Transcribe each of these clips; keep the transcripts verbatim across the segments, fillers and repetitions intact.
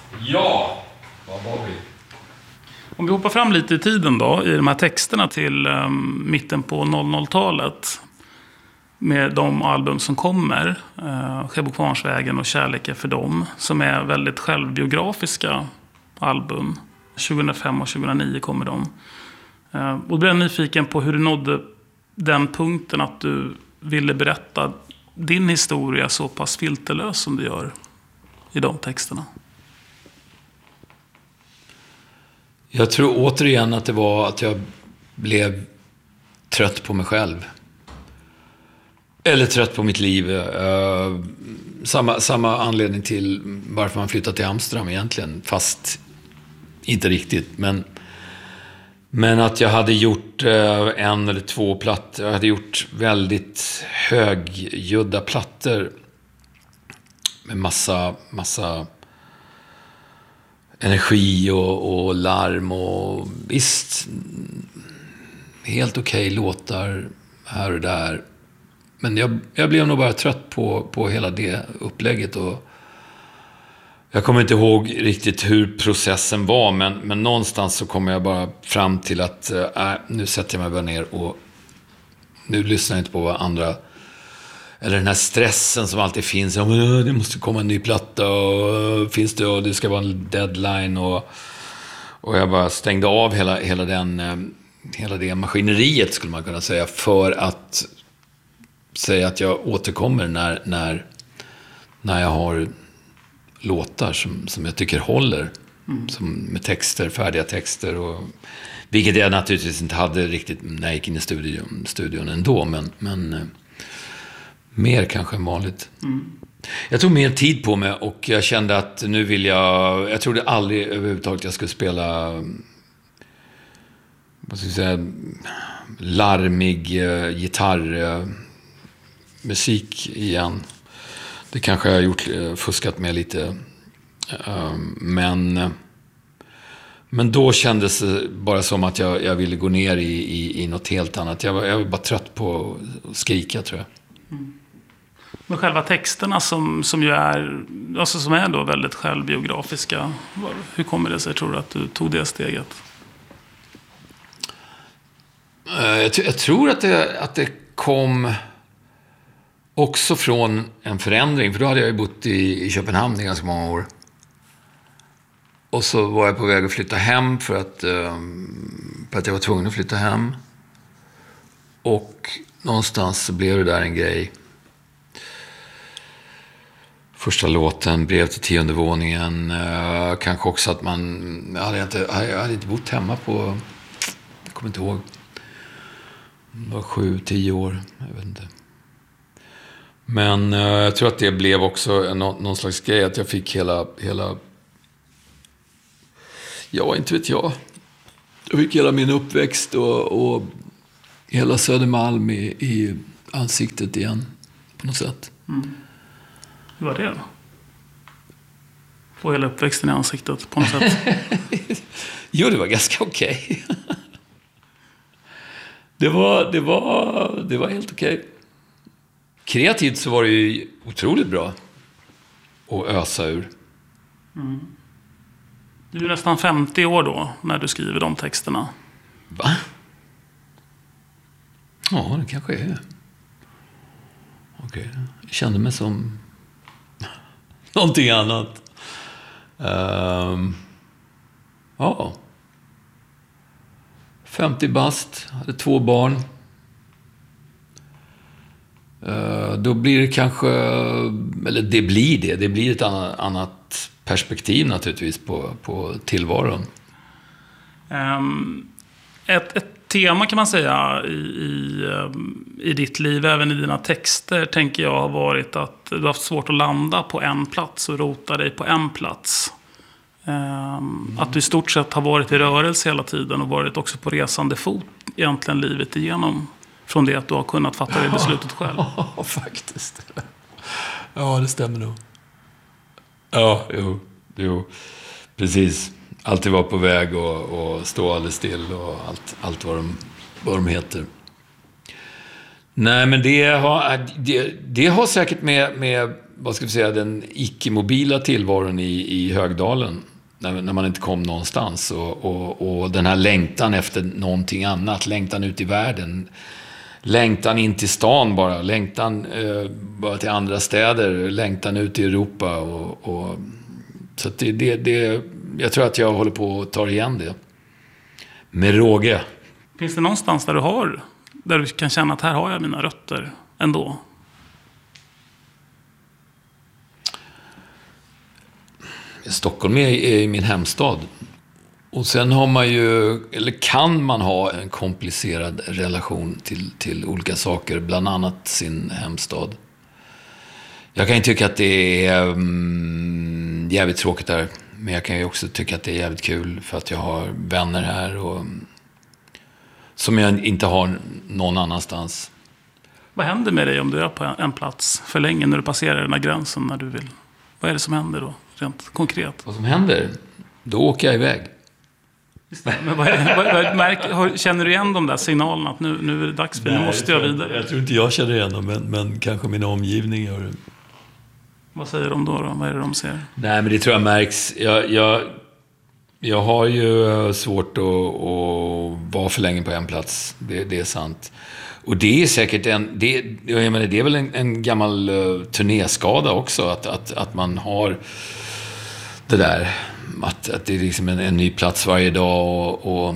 Ja, vad var vi? Om vi hoppar fram lite i tiden då, i de här texterna till um, mitten på noll noll-talet. Med de album som kommer, uh, Skäbb och Kvarnsvägen och Kärlek är för dem, som är väldigt självbiografiska album. tjugohundrafem och tjugohundranio kommer de. Uh, och då blev jag nyfiken på hur du nådde den punkten att du ville berätta din historia så pass filterlös som du gör i de texterna. Jag tror återigen att det var att jag blev trött på mig själv. Eller trött på mitt liv. Uh, samma, samma anledning till varför man flyttat till Amsterdam egentligen. Fast inte riktigt. Men, men att jag hade gjort uh, en eller två plattor. Jag hade gjort väldigt högljudda plattor. Med massa, massa energi och, och larm. Och visst, helt okej låtar här och där. Men jag, jag blev nog bara trött på, på hela det upplägget. Och jag kommer inte ihåg riktigt hur processen var. Men, men någonstans så kommer jag bara fram till att äh, nu sätter jag mig bara ner. Och nu lyssnar jag inte på vad andra... Eller den här stressen som alltid finns. Ja, men det måste komma en ny platta. Och finns det, och det ska vara en deadline. Och, och jag bara stängde av hela, hela, den, hela det maskineriet, skulle man kunna säga. För att... säga att jag återkommer när, när, när jag har låtar som, som jag tycker håller. Mm. Som med texter, färdiga texter. Och, vilket jag naturligtvis inte hade riktigt när jag gick in i studion, studion ändå. Men, men eh, mer kanske än vanligt. Mm. Jag tog mer tid på mig och jag kände att nu vill jag... Jag trodde aldrig överhuvudtaget jag skulle spela... Vad ska jag säga? Larmig eh, gitarr... Eh, musik igen. Det kanske jag har gjort, fuskat med lite. Men men då kändes det bara som att jag, jag ville gå ner i, i, i något helt annat. Jag var, jag var bara trött på att skrika, tror jag. Mm. Men själva texterna som, som ju är, alltså som är då väldigt självbiografiska, hur kommer det sig, tror du, att du tog det steget? Jag, jag tror att det, att det kom... också från en förändring. För då hade jag ju bott i, i Köpenhamn i ganska många år. Och så var jag på väg att flytta hem för att, um, för att jag var tvungen att flytta hem. Och någonstans så blev det där en grej. Första låten, Brev till tionde våningen. Uh, kanske också att man... Jag hade inte, jag hade inte bott hemma på... Jag kommer inte ihåg. Det var sju, tio år. Jag vet inte. Men uh, jag tror att det blev också en, någon slags grej. Att jag fick hela... hela ja, inte vet jag. Jag fick hela min uppväxt och, och hela Södermalm i, i ansiktet igen. På något sätt. Mm. Hur var det då? Få hela uppväxten i ansiktet på något sätt. Jo, det var ganska okej. det, var, det, var, det var helt okej. Kreativt så var det ju otroligt bra att ösa ur. Mm. Du är nästan femtio år då när du skriver de texterna. Va? Ja, det kanske är. Okej, jag kände mig som någonting annat. Um, ja. femtio bast, hade två barn. Uh, då blir det kanske, eller det blir det, det blir ett annat, annat perspektiv naturligtvis på, på tillvaron. Um, ett, ett tema kan man säga i, i, i ditt liv, även i dina texter, tänker jag har varit att du har haft svårt att landa på en plats och rota dig på en plats. Um, mm. Att du i stort sett har varit i rörelse hela tiden och varit också på resande fot egentligen livet igenom. Från det att du har kunnat fatta det beslutet själv. Ja, faktiskt. Ja, det stämmer nog. Ja, jo, jo. Precis. Alltid vara på väg och, och stå alldeles still och allt, allt vad, de, vad de heter. Nej, men det har, det, det har säkert med, med vad ska vi säga, den icke-mobila tillvaron i, i Högdalen. När, när man inte kom någonstans. Och, och, och den här längtan efter någonting annat. Längtan ut i världen. Längtan in till stan bara. Längtan eh, bara till andra städer. Längtan ut i Europa. Och, och, så att det, det, det, jag tror att jag håller på att ta igen det. Med råge. Finns det någonstans där du har, där du kan känna att här har jag mina rötter ändå? Stockholm är, är min hemstad. Och sen har man ju, eller kan man ha en komplicerad relation till, till olika saker, bland annat sin hemstad. Jag kan ju tycka att det är um, jävligt tråkigt där, men jag kan ju också tycka att det är jävligt kul för att jag har vänner här och som jag inte har någon annanstans. Vad händer med dig om du är på en plats för länge när du passerar den här gränsen när du vill? Vad är det som händer då, rent konkret? Vad som händer? Då åker jag iväg. Men vad är, vad, vad, märk, känner du igen de där signalerna att nu, nu är det dags för, nu måste jag vidare? Jag tror inte jag känner igen dem, men, men kanske min omgivning gör det. Vad säger de då, då? Vad är det de ser? Nej, men det tror jag märks. Jag, jag, jag har ju svårt att, att vara för länge på en plats. Det, det är sant. Och det är säkert en... Det, jag menar, det är väl en, en gammal uh, turnéskada också. Att, att, att man har det där... Att, att det är liksom en, en ny plats varje dag. Och, och,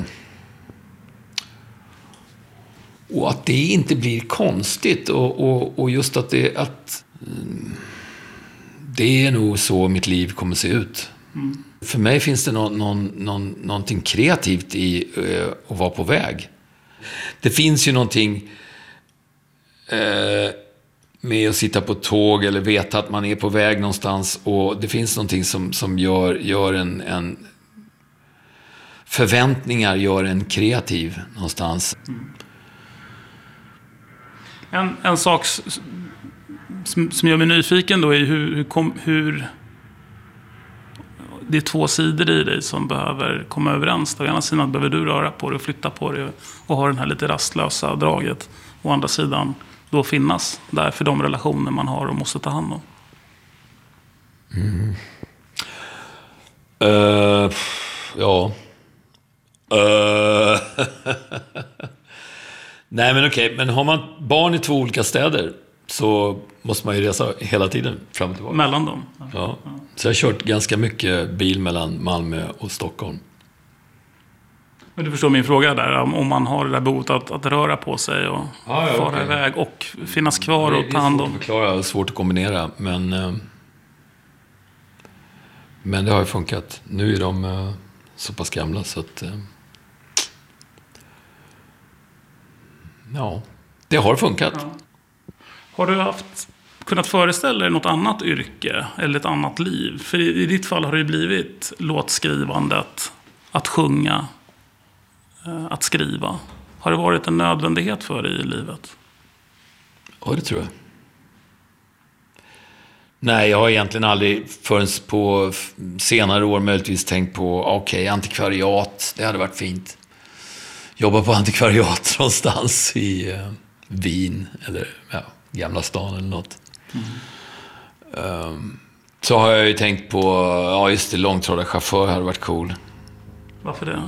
och att det inte blir konstigt. Och, och, och just att det... Att, um, det är nog så mitt liv kommer se ut. Mm. För mig finns det någon, någon, någon, någonting kreativt i uh, att vara på väg. Det finns ju någonting eh, med att sitta på tåg eller veta att man är på väg någonstans. Och det finns någonting som, som gör, gör en, en... Förväntningar gör en kreativ någonstans. Mm. En, en sak som, som gör mig nyfiken då är hur, hur, kom, hur det är två sidor i dig som behöver komma överens. Å ena sidan behöver du röra på dig och flytta på dig och ha den här lite rastlösa draget. Å andra sidan då finnas där för de relationer man har och måste ta hand om. Mm. Uh, ja. Uh. Nej, men okej. Men har man barn i två olika städer så måste man ju resa hela tiden fram och tillbaka. Mellan dem. Ja. Ja. Så jag har kört ganska mycket bil mellan Malmö och Stockholm. Men du förstår min fråga där. Om man har det där behovet att, att röra på sig och ah, ja, fara okay. iväg och finnas kvar och ta hand om. Det är svårt att förklara, svårt att kombinera. Men, men det har ju funkat. Nu är de så pass gamla så att... Ja, det har funkat. Ja. Har du haft, kunnat föreställa dig något annat yrke eller ett annat liv? För i, i ditt fall har det ju blivit låtskrivandet, att sjunga, att skriva. Har det varit en nödvändighet för dig i livet? Ja, det tror jag. Nej, jag har egentligen aldrig förrän på senare år möjligtvis tänkt på okej, okay, antikvariat, det hade varit fint. Jobba på antikvariat någonstans i uh, Wien eller ja, Gamla stan eller något. Mm. Um, så har jag ju tänkt på, ja just det, långtradarchaufför hade varit cool. Varför det?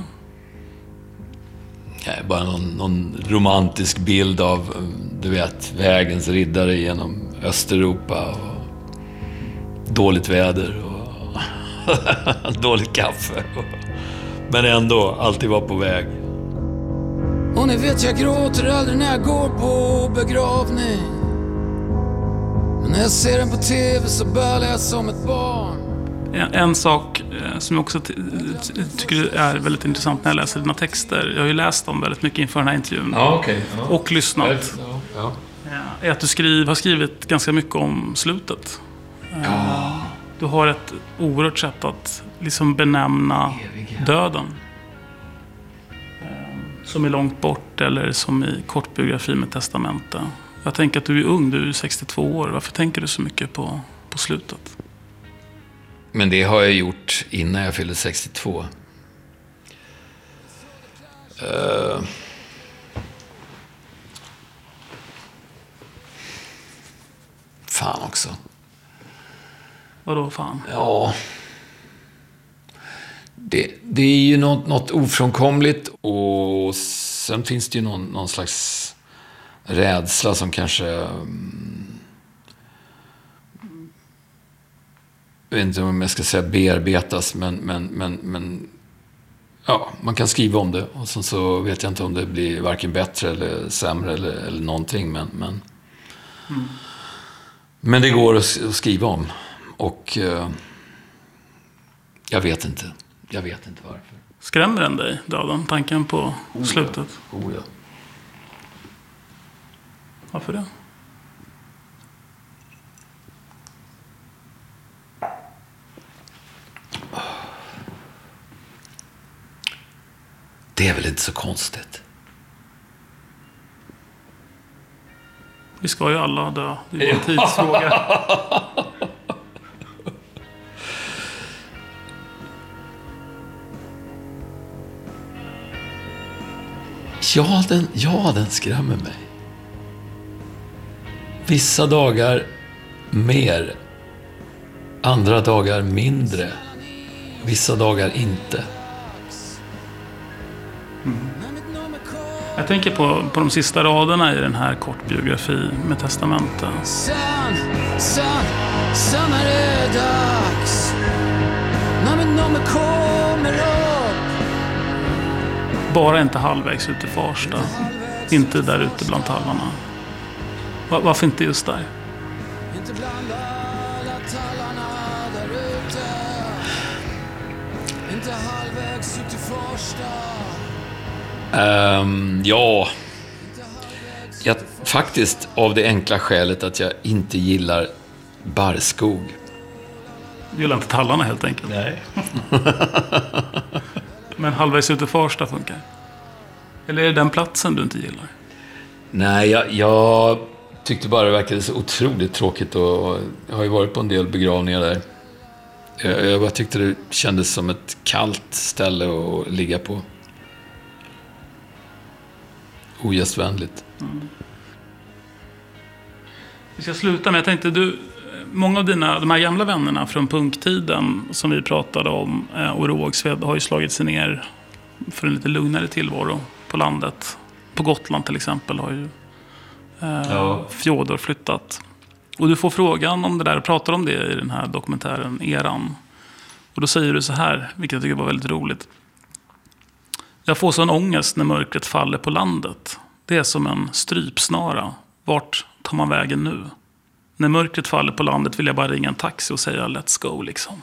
Ja, bara någon, någon romantisk bild av, du vet, vägens riddare genom Östeuropa och dåligt väder och dåligt kaffe. Men ändå, alltid var på väg. Och ni vet jag gråter aldrig när jag går på begravning. Men när jag ser den på tv så bölar jag som ett barn. En, en sak eh, som jag också t- t- tycker är väldigt intressant när jag läser dina texter. Jag har ju läst dem väldigt mycket inför den här intervjun. Ja, okay. Ja. Och lyssnat. Ja, ja. Ja, är att du skriv, har skrivit ganska mycket om slutet. Ja. Du har ett oerhört sätt att liksom benämna döden. Som är långt bort eller som i kortbiografi med testamente. Jag tänker att du är ung, du är sextiotvå år. Varför tänker du så mycket på, på slutet? Men det har jag gjort innan jag fyllde sextiotvå. Uh... Fan också. Vadå fan? Ja... Det, det är ju något, något ofrånkomligt, och sen finns det ju någon, någon slags rädsla som kanske... Jag vet inte om jag ska säga bearbetas, men, men, men, men ja, man kan skriva om det, och sen så vet jag inte om det blir varken bättre eller sämre eller, eller någonting, men, men, mm. men det går att, att skriva om, och uh, jag vet inte. Jag vet inte varför. Skrämmer den dig, Döden, tanken på oh, slutet? Oh, ja. Varför det? Det är väl inte så konstigt. Vi ska ju alla dö. Det är en tidsfråga. Ja den, ja, den skrämmer mig. Vissa dagar mer. Andra dagar mindre. Vissa dagar inte. Mm. Jag tänker på, på de sista raderna i den här kortbiografi med testamentet. Sen, sen, sen är det dags. När mitt nummer kommer upp. Bara inte halvvägs ut i Farsta. Inte där ute bland tallarna. Var, varför inte just där? Inte bland alla tallarna där ute. Inte halvvägs ut i Farsta. Um, ja, jag, faktiskt av det enkla skälet att jag inte gillar barrskog. Du gillar inte tallarna helt enkelt. Nej. Men halvvägs ut i Farsta funkar. Eller är det den platsen du inte gillar? Nej, jag, jag tyckte bara det verkade så otroligt tråkigt, och, och jag har ju varit på en del begravningar där. Jag, jag bara tyckte det kändes som ett kallt ställe att ligga på. Ogästvänligt. Mm. Vi ska sluta med, jag tänkte du, många av dina, de här gamla vännerna från punktiden som vi pratade om, och Rågsved, har ju slagit sig ner för en lite lugnare tillvaro på landet. På Gotland till exempel har ju eh, ja. Fjodor flyttat. Och du får frågan om det där och pratar om det i den här dokumentären Eran. Och då säger du så här, vilket jag tycker var väldigt roligt. Jag får sån ångest när mörkret faller på landet. Det är som en strypsnara. Vart tar man vägen nu? När mörkret faller på landet vill jag bara ringa en taxi och säga let's go liksom.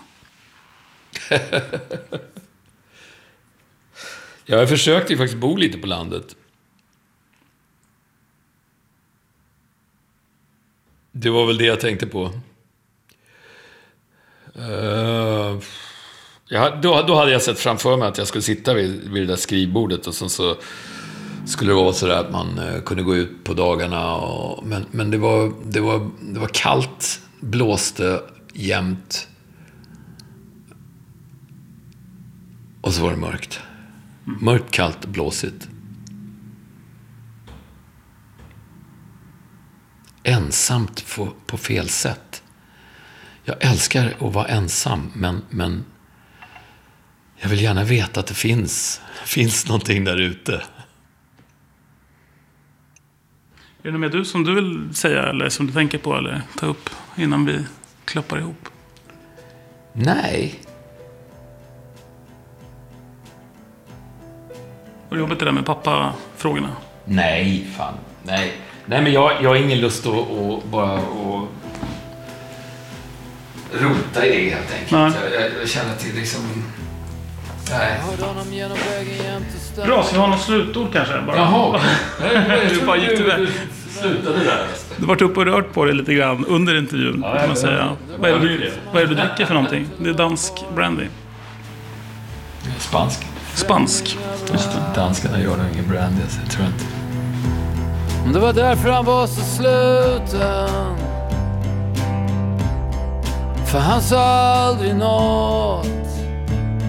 Ja, jag försökte ju faktiskt bo lite på landet. Det var väl det jag tänkte på. Uh, ja, då, då hade jag sett framför mig att jag skulle sitta vid, vid det där skrivbordet, och sen så skulle det vara så där att man uh, kunde gå ut på dagarna. Och, men men det, var, det, var, det var kallt, blåste jämt. Och så var det mörkt. Mörkt, kallt, blåsigt. Ensamt på, på fel sätt. Jag älskar att vara ensam, men, men jag vill gärna veta att det finns, finns någonting där ute. Är det något mer du som du vill säga eller som du tänker på eller ta upp innan vi klappar ihop? Nej. Har du jobbat det där med pappa-frågorna? Nej, fan. Nej, Nej men jag, jag har ingen lust att, att bara att rota i det helt enkelt. Jag, jag, jag känner till liksom... Nej. Bra, så vi har något slutord kanske? Bara. Jaha. Du bara gick iväg. Slutade där. Du har varit uppe och rört på det lite grann under intervjun. Ja, kan man säga. Vad är, det, vad är det du dricker för någonting? Det är dansk brandy. Spansk. Spansk. Just det. Danskarna gör nog ingen brandy, så jag tror inte. Det var därför han var så sluten. För han sa aldrig något.